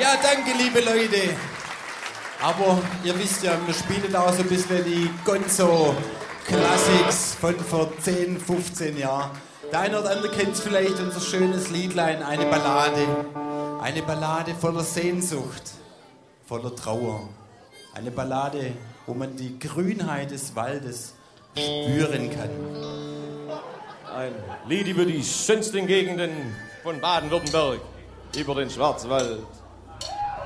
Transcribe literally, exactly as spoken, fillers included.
Ja, danke, liebe Leute. Aber ihr wisst ja, wir spielen auch so ein bisschen die Gonzo-Classics von vor zehn, fünfzehn Jahren. Der eine oder andere kennt vielleicht unser schönes Liedlein, eine Ballade. Eine Ballade voller Sehnsucht, voller Trauer. Eine Ballade, wo man die Grünheit des Waldes spüren kann. Ein Lied über die schönsten Gegenden von Baden-Württemberg, über den Schwarzwald.